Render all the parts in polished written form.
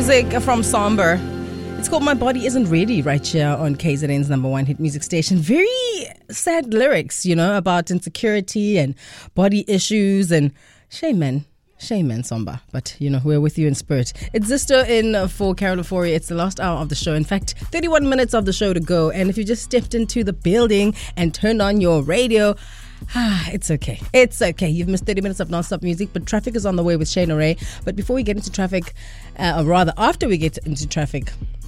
music from Somber. It's called My Body Isn't Ready right here on KZN's number one hit music station. Very sad lyrics, about insecurity and body issues and shame, man, Somber. But, we're with you in spirit. It's Zisto in for Carol Ofori. It's the last hour of the show. In fact, 31 minutes of the show to go. And if you just stepped into the building and turned on your radio, it's okay. It's okay. You've missed 30 minutes of non-stop music, but traffic is on the way with Shane Ray. But before we get into traffic, or rather after we get into traffic,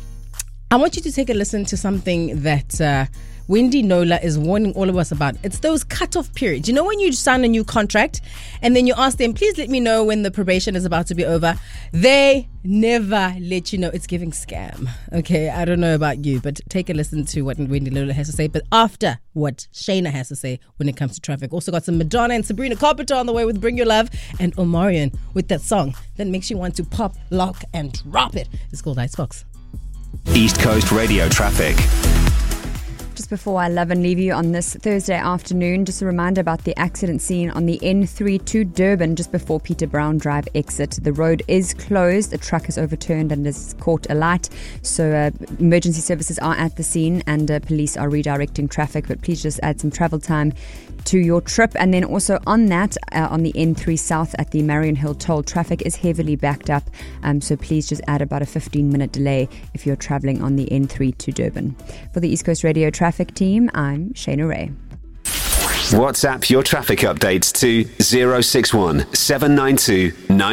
I want you to take a listen to something that Wendy Knowler is warning all of us about. It's those cut-off periods. When you sign a new contract and then you ask them, please let me know when the probation is about to be over. They never let you know. It's giving scam. Okay, I don't know about you, but take a listen to what Wendy Knowler has to say. But after what Shayna has to say when it comes to traffic. Also got some Madonna and Sabrina Carpenter on the way with Bring Your Love, and Omarion with that song that makes you want to pop, lock, and drop it. It's called Icebox. East Coast Radio traffic. Just before I love and leave you on this Thursday afternoon, just a reminder about the accident scene on the N3 to Durban just before Peter Brown Drive exit. The road is closed. A truck is overturned and has caught a light. So emergency services are at the scene and police are redirecting traffic. But please just add some travel time to your trip. And then also on that, on the N3 South at the Marion Hill toll, traffic is heavily backed up. So please just add about a 15-minute delay if you're travelling on the N3 to Durban. For the East Coast Radio Traffic Team, I'm Shayna Ray. WhatsApp your traffic updates to 061 792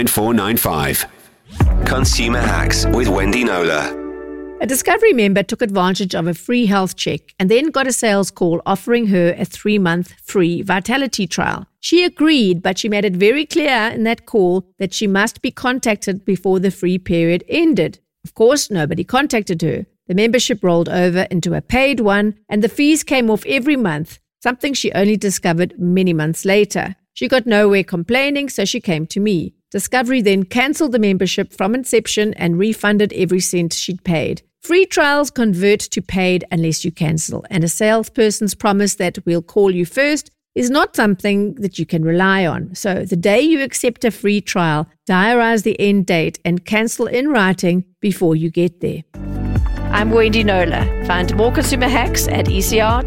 9495. Consumer Hacks with Wendy Knowler. A Discovery member took advantage of a free health check and then got a sales call offering her a 3-month free Vitality trial. She agreed, but she made it very clear in that call that she must be contacted before the free period ended. Of course, nobody contacted her. The membership rolled over into a paid one, and the fees came off every month, something she only discovered many months later. She got nowhere complaining, so she came to me. Discovery then cancelled the membership from inception and refunded every cent she'd paid. Free trials convert to paid unless you cancel, and a salesperson's promise that we'll call you first is not something that you can rely on. So the day you accept a free trial, diarise the end date and cancel in writing before you get there. I'm Wendy Knowler. Find more consumer hacks at ecr.co.za.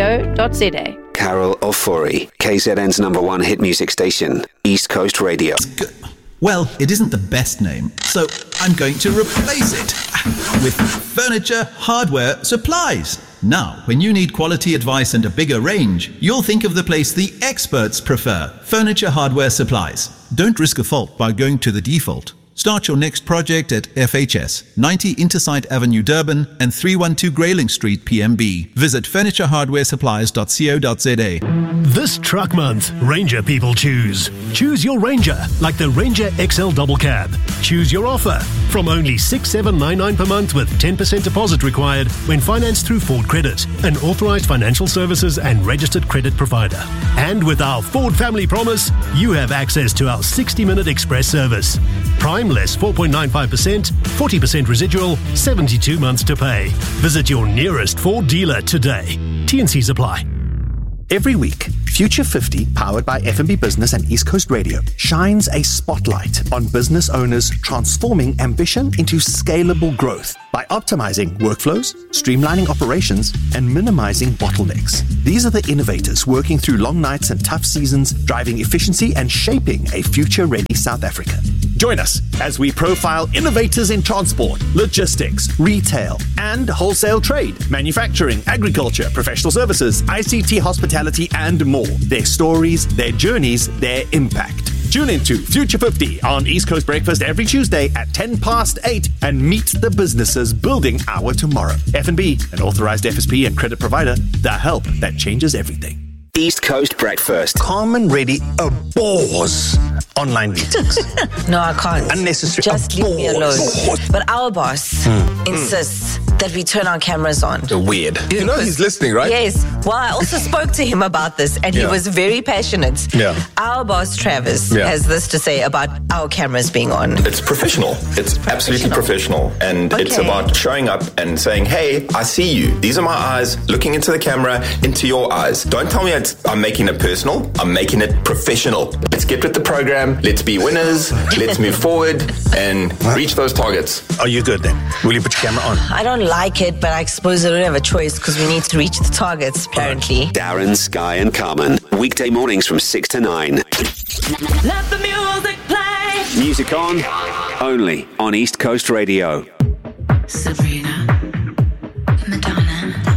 Carol Ofori, KZN's number one hit music station, East Coast Radio. Well, it isn't the best name, so I'm going to replace it with Furniture Hardware Supplies. Now, when you need quality advice and a bigger range, you'll think of the place the experts prefer, Furniture Hardware Supplies. Don't risk a fault by going to the default. Start your next project at FHS, 90 Intersite Avenue, Durban, and 312 Grayling Street, PMB. Visit furnitureHardwareSupplies.co.za. This truck month, Ranger people choose. Choose your Ranger, like the Ranger XL Double Cab. Choose your offer from only $6,799 per month with 10% deposit required when financed through Ford Credit, an authorized financial services and registered credit provider. And with our Ford Family Promise, you have access to our 60-minute express service. Prime less 4.95%, 40% residual, 72 months to pay. Visit your nearest Ford dealer today. T&Cs apply. Every week, Future 50, powered by F&B Business and East Coast Radio, shines a spotlight on business owners transforming ambition into scalable growth by optimizing workflows, streamlining operations, and minimizing bottlenecks. These are the innovators working through long nights and tough seasons, driving efficiency and shaping a future-ready South Africa. Join us as we profile innovators in transport, logistics, retail, and wholesale trade, manufacturing, agriculture, professional services, ICT, hospitality, and more. Their stories, their journeys, their impact. Tune into Future 50 on East Coast Breakfast every Tuesday at 8:10 and meet the businesses building our tomorrow. F&B, an authorized FSP and credit provider, the help that changes everything. East Coast Breakfast. Carmen Reddy abhors online meetings. No, I can't. Unnecessary. Just leave me alone. But our boss insists that we turn our cameras on. Weird. You know he's listening, right? Yes. Well, I also spoke to him about this, and he was very passionate. Yeah. Our boss, Travis, has this to say about our cameras being on. It's professional. It's absolutely professional. And it's about showing up and saying, hey, I see you. These are my eyes, looking into the camera, into your eyes. Don't tell me I'm making it personal. I'm making it professional. Let's get with the program. Let's be winners. Let's move forward and reach those targets. Are you good then? Will you put your camera on? I don't like it, but I suppose I don't have a choice because we need to reach the targets, apparently. Darren, Sky and Carmen. Weekday mornings from 6 to 9. Let the music play. Music on, only on East Coast Radio. Sabrina.